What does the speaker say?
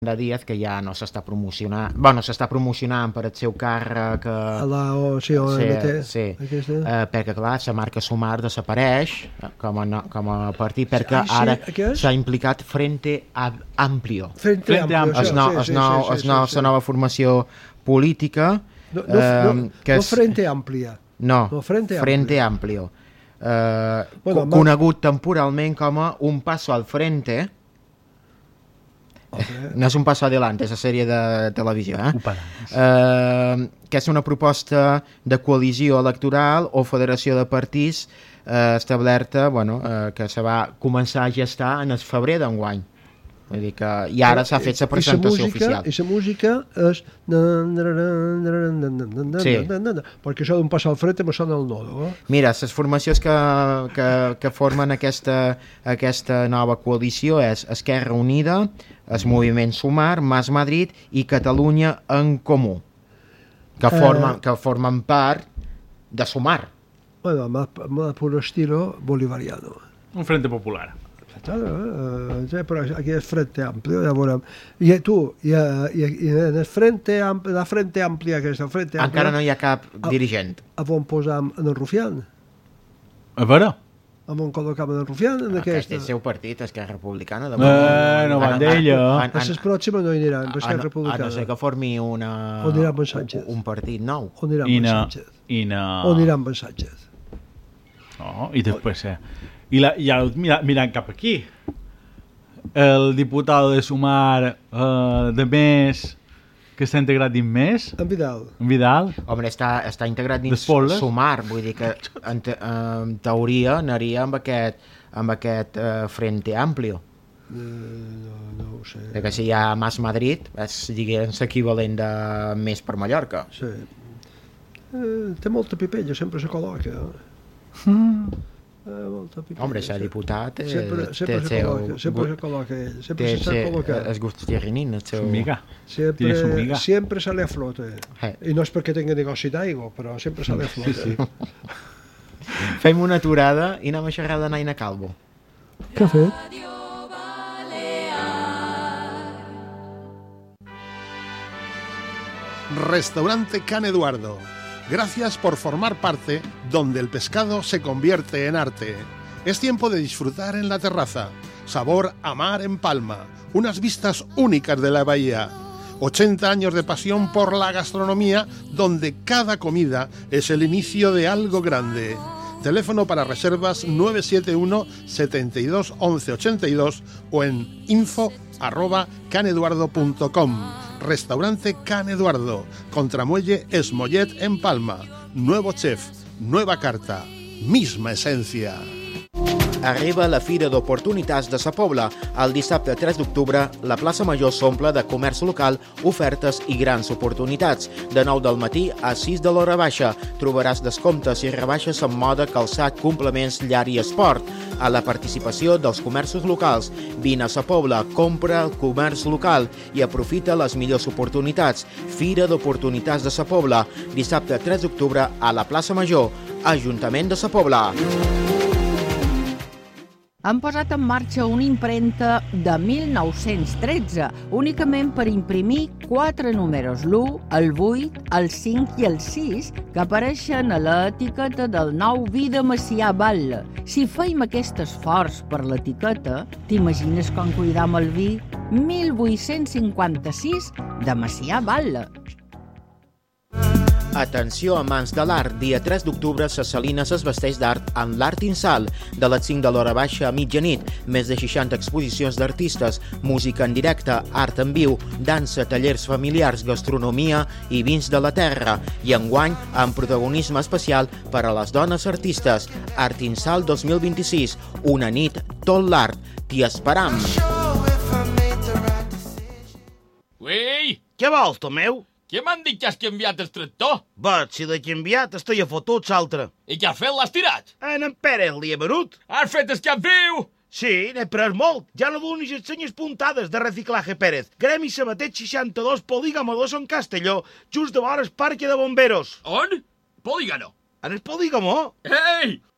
Díaz, que ja no s'està promocionant, bueno, s'està promocionant per el seu càrrec a la OMT, perquè clar, la marca Sumar desapareix com a partit, perquè ara s'ha implicat Frente Amplio, la nova formació política, no Frente Amplia, no, Frente Amplio, conegut temporalment com a Un Paso al Frente. No és Un Paso Adelante, és la sèrie de televisió, que és una proposta de coalició electoral o federació de partits establerta, que se va començar a gestar en el febrer d'enguany. Vull dir que i ara s'ha fet la presentació oficial. I la música és... Perquè això d'Un Paso al Frente me sona el nodo. Mira, les formacions que formen aquesta nova coalició és Esquerra Unida, el Moviment Sumar, Mas Madrid i Catalunya en Comú, que formen part de Sumar. Bueno, más puro estilo bolivariano. Un Frente Popular. Però aquí és Frente Amplio, ja veurem. I tu, i en el Frente Amplia, que és el Frente Amplia... Encara no hi ha cap dirigent. A on posam en el Rufián? A veure? A on col·locam en el Rufián? Aquest és el seu partit, Esquerra Republicana. No van d'ella. A les pròximes no hi aniran, Esquerra Republicana. A no ser que formi un partit nou. On aniran amb Sánchez? I després... I mirant cap aquí, el diputat de Sumar de Més, que està integrat dins Més, en Vidal. Home, està integrat dins Sumar, vull dir que en teoria anaria amb aquest Frente Amplio. No ho sé. Perquè si hi ha Mas Madrid, és l'equivalent de Més per Mallorca. Sí. Té molta pipella, sempre se col·loca. Home, ser diputat sempre se col·loca ell, sempre se sap col·locar. És gust tirinin, el seu... Sempre se li aflota. I no és perquè tingui negoci d'aigua, però sempre se li aflota. Fem una aturada i anem a xerrar de Naina Calvo. Què ha fet? Restaurante Can Eduardo. Gracias por formar parte donde el pescado se convierte en arte. Es tiempo de disfrutar en la terraza. Sabor a mar en Palma. Unas vistas únicas de la bahía. 80 años de pasión por la gastronomía, donde cada comida es el inicio de algo grande. Teléfono para reservas 971 72 11 82 o en info@caneduardo.com. Restaurante Can Eduardo, Contramuelle Esmollet en Palma. Nuevo chef, nueva carta, misma esencia. Arriba la Fira d'Oportunitats de Sa Pobla. El dissabte 3 d'octubre, la plaça Major s'omple de comerç local, ofertes i grans oportunitats. De 9 del matí a 6 de l'hora baixa. Trobaràs descomptes i rebaixes en moda, calçat, complements, llar i esport. A la participació dels comerços locals. Vine a Sa Pobla, compra el comerç local i aprofita les millors oportunitats. Fira d'Oportunitats de Sa Pobla. Dissabte 3 d'octubre a la plaça Major. Ajuntament de Sa Pobla. Han posat en marxa una imprenta de 1913, únicament per imprimir 4 números, l'1, el 8, el 5 i el 6, que apareixen a l'etiqueta del nou vi de Macià Batlle. Si feim aquest esforç per l'etiqueta, t'imagines com cuidam el vi 1856 de Macià Batlle. Atenció, amants de l'art. Dia 3 d'octubre, Ses Salines es vesteix d'art amb l'Art Insal. De les 5 de l'hora baixa a mitjanit, més de 60 exposicions d'artistes, música en directe, art en viu, dansa, tallers familiars, gastronomia i vins de la terra. I enguany, amb protagonisme especial per a les dones artistes. Art Insal 2026, una nit, tot l'art. T'hi esperam. Uei! Què vols, Tomeu? Què m'han dit que has canviat el tractor? Bet, si l'he canviat, estic a fotut, l'altre. I què has fet? L'has tirat? En Pérez li he venut. Has fet el cap viu? Sí, n'he pres molt. Ja no donis les senyes puntades de Reciclaje Pérez. Gremi Sabatet 62, Polígamo 2 en Castelló, just de vora el Parque de Bomberos. On? Polígano. En el Polígamo? Ei!